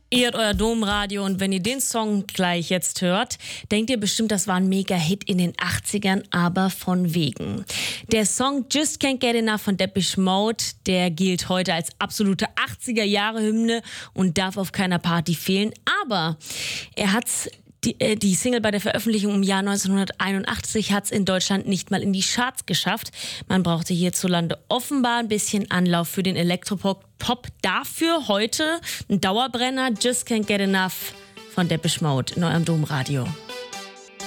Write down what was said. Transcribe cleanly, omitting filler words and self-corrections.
Ihr hört euer Domradio und wenn ihr den Song gleich jetzt hört, denkt ihr bestimmt, das war ein Mega-Hit in den 80ern, aber von wegen. Der Song Just Can't Get Enough von Depeche Mode, der gilt heute als absolute 80er-Jahre-Hymne und darf auf keiner Party fehlen, aber er hat's die Single bei der Veröffentlichung im Jahr 1981 hat es in Deutschland nicht mal in die Charts geschafft. Man brauchte hierzulande offenbar ein bisschen Anlauf für den Elektropop. Dafür heute ein Dauerbrenner, Just Can't Get Enough von Depeche Mode in eurem Domradio.